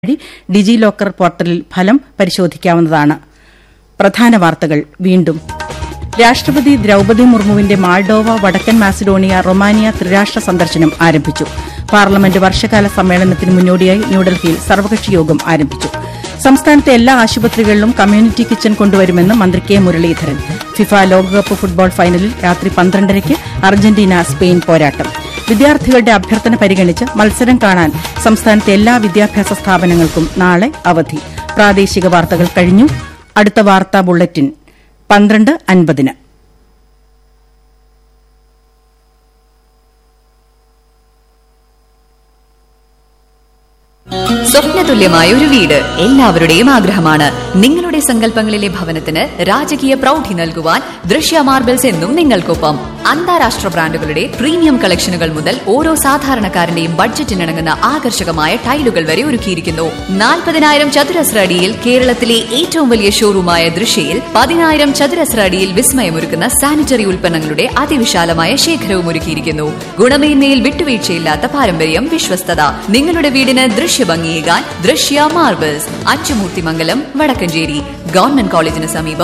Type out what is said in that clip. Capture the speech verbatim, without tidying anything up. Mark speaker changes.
Speaker 1: വഴി ഡിജി ലോക്കർ പോർട്ടലിൽ ഫലം പരിശോധിക്കാവുന്നതാണ്. പ്രധാന വാർത്തകൾ വീണ്ടും. രാഷ്ട്രപതി ദ്രൌപദി മുർമുവിന്റെ മാൾഡോവ, വടക്കൻ മാസിഡോണിയ, റൊമാനിയ ത്രിരാഷ്ട്ര സന്ദർശനം ആരംഭിച്ചു. പാർലമെന്റ് വർഷകാല സമ്മേളനത്തിന് മുന്നോടിയായി ന്യൂഡൽഹിയിൽ സർവകക്ഷി യോഗം ആരംഭിച്ചു. സംസ്ഥാനത്തെ എല്ലാ ആശുപത്രികളിലും കമ്മ്യൂണിറ്റി കിച്ചൺ കൊണ്ടുവരുമെന്ന് മന്ത്രി കെ മുരളീധരൻ. ഫിഫ ലോകകപ്പ് ഫുട്ബോൾ ഫൈനലിൽ രാത്രി പന്ത്രണ്ടരയ്ക്ക് അർജന്റീന സ്പെയിൻ പോരാട്ടം. വിദ്യാർത്ഥികളുടെ അഭ്യർത്ഥന പരിഗണിച്ച് മത്സരം കാണാൻ സംസ്ഥാനത്തെ എല്ലാ വിദ്യാഭ്യാസ സ്ഥാപനങ്ങൾക്കും നാളെ അവധി. പ്രാദേശിക വാർത്തകൾ കഴിഞ്ഞു. അടുത്ത വാർത്താ ബുള്ളറ്റിൻ പന്ത്രണ്ട് അൻപതിന്.
Speaker 2: സ്വപ്നതുല്യമായ ഒരു വീട് എല്ലാവരുടെയും ആഗ്രഹമാണ്. നിങ്ങളുടെ സങ്കല്പങ്ങളിലെ ഭവനത്തിന് രാജകീയ പ്രൗഢി നൽകുവാൻ ദൃശ്യ മാർബിൾസ് എന്നും നിങ്ങൾക്കൊപ്പം. അന്താരാഷ്ട്ര ബ്രാൻഡുകളുടെ പ്രീമിയം കളക്ഷനുകൾ മുതൽ ഓരോ സാധാരണക്കാരന്റെയും ബഡ്ജറ്റിനിണങ്ങുന്ന ആകർഷകമായ ടൈലുകൾ വരെ ഒരുക്കിയിരിക്കുന്നു. നാൽപ്പതിനായിരം ചതുരശ്ര അടിയിൽ കേരളത്തിലെ ഏറ്റവും വലിയ ഷോറൂമായ ദൃശ്യയിൽ പതിനായിരം ചതുരശ്ര അടിയിൽ വിസ്മയമൊരുക്കുന്ന സാനിറ്ററി ഉൽപ്പന്നങ്ങളുടെ അതിവിശാലമായ ശേഖരവും ഒരുക്കിയിരിക്കുന്നു. ഗുണമേന്മയിൽ വിട്ടുവീഴ്ചയില്ലാത്ത പാരമ്പര്യം, വിശ്വസ്തത. നിങ്ങളുടെ വീടിന് ദൃശ്യഭംഗിയേകാൻ ദൃശ്യ മാർബിൾസ്, അച്ചുമൂർത്തിമംഗലം, വടക്കഞ്ചേരി. ഗവൺമെന്റ് കോളേജിന് സമീപം